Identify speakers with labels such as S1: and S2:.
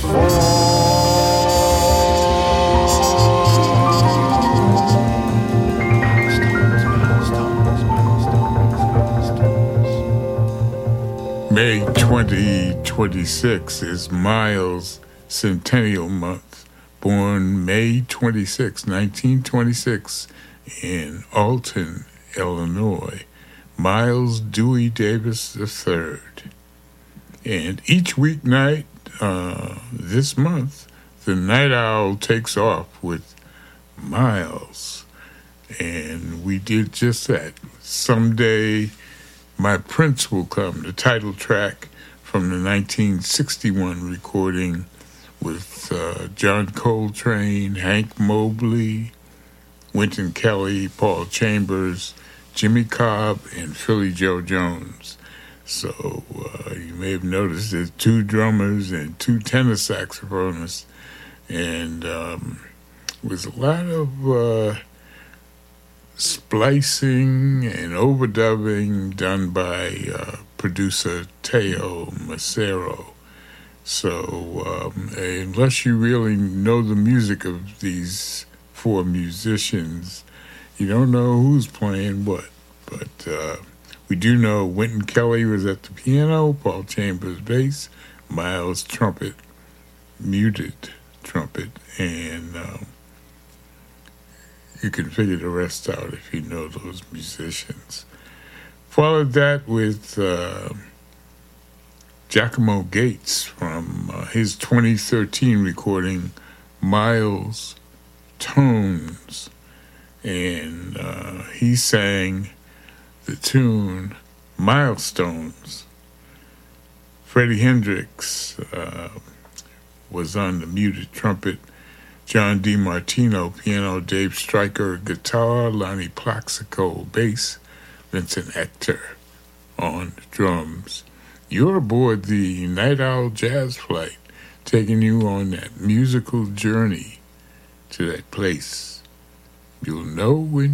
S1: May 2026 is Miles' Centennial Month. Born May 26, 1926, in Alton, Illinois, Miles Dewey Davis III. And each weeknight this month, the Night Owl takes off with Miles. And we did just that. Someday, My Prince Will Come, the title track from the 1961 recording with John Coltrane, Hank Mobley, Wynton Kelly, Paul Chambers, Jimmy Cobb, and Philly Joe Jones. So you may have noticed there's two drummers and two tenor saxophonists, and with a lot of splicing and overdubbing done by producer Teo Macero. So unless you really know the music of these four musicians, you don't know who's playing what. But we do know Wynton Kelly was at the piano, Paul Chambers bass, Miles trumpet, muted trumpet, and you can figure the rest out if you know those musicians. Followed that with Giacomo Gates from his 2013 recording, Miles Tones. And he sang the tune Milestones. Freddie Hendrix was on the muted trumpet, John DiMartino piano, Dave Stryker guitar, Lonnie Plaxico bass, Vincent Ector on drums. You're aboard the Night Owl Jazz Flight, taking you on that musical journey to that place you'll know when